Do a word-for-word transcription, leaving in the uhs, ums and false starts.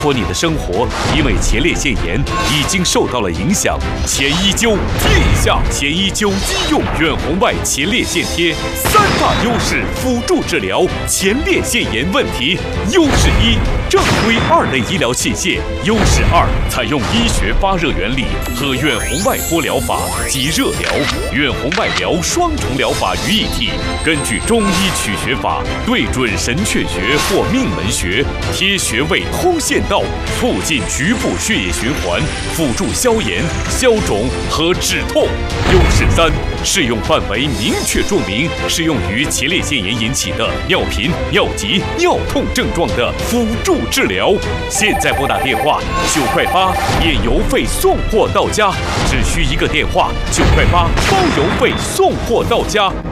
说你的生活因为前列腺炎已经受到了影响，前一灸贴一下，前一灸医用远红外前列腺贴，三大优势辅助治疗前列腺炎问题。优势一，正规二类医疗器械；优势二，采用医学发热原理和远红外波疗法及热疗、远红外疗双重疗法于一体，根据中医取穴法，对准神阙穴或命门穴，贴穴位通线道，促进局部血液循环，辅助消炎、消肿和止痛。优势三，适用范围明确注明，适用于前列腺炎引起的尿频、尿急、尿痛症状的辅助治疗。现在拨打电话九块八，免邮费送货到家，只需一个电话，九块八包邮费送货到家。